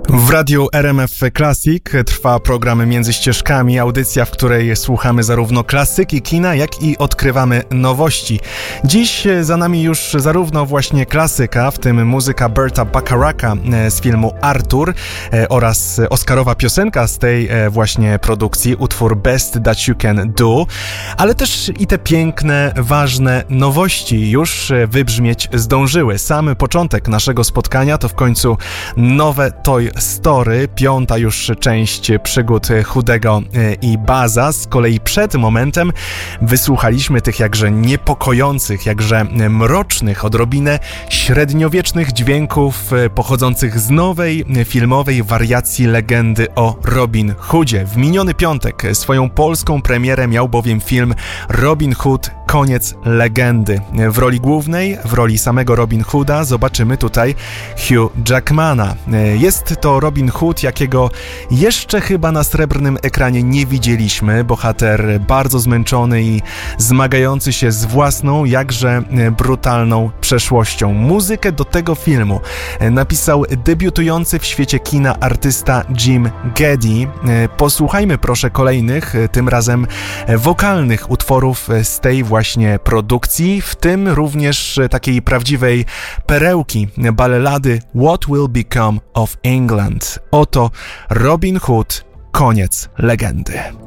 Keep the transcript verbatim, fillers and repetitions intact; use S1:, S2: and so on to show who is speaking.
S1: W radiu R M F Classic trwa program Między Ścieżkami, audycja, w której słuchamy zarówno klasyki kina, jak i odkrywamy nowości. Dziś za nami już zarówno właśnie klasyka, w tym muzyka Berta Bacharacka z filmu Arthur oraz oscarowa piosenka z tej właśnie produkcji, utwór Best That You Can Do, ale też i te piękne, ważne nowości już wybrzmieć zdążyły. Sam początek naszego spotkania to w końcu nowe Toy Story, piąta już część przygód Chudego i Baza. Z kolei przed momentem wysłuchaliśmy tych jakże niepokojących, jakże mrocznych, odrobinę średniowiecznych dźwięków pochodzących z nowej filmowej wariacji legendy o Robin Hoodzie. W miniony piątek swoją polską premierę miał bowiem film Robin Hood – Koniec legendy. W roli głównej, w roli samego Robin Hooda zobaczymy tutaj Hugh Jackmana. Jest to Robin Hood, jakiego jeszcze chyba na srebrnym ekranie nie widzieliśmy. Bohater bardzo zmęczony i zmagający się z własną, jakże brutalną przeszłością. Muzykę do tego filmu napisał debiutujący w świecie kina artysta Jim Geddy. Posłuchajmy proszę kolejnych, tym razem wokalnych utworów z tej właśnie produkcji, w tym również takiej prawdziwej perełki, balelady What Will Become of England. Oto Robin Hood, koniec legendy.